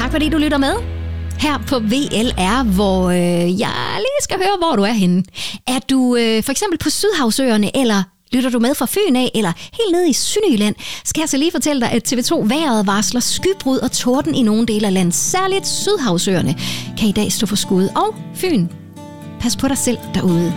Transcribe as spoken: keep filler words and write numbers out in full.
Tak fordi du lytter med her på V L R, hvor øh, jeg lige skal høre, hvor du er henne. Er du øh, for eksempel på Sydhavsøerne, eller lytter du med fra Fyn af, eller helt nede i Sønderjylland, skal jeg så lige fortælle dig, at T V to vejret varsler skybrud og torden i nogle dele af landet. Særligt Sydhavsøerne kan i dag stå for skud. Og Fyn, pas på dig selv derude.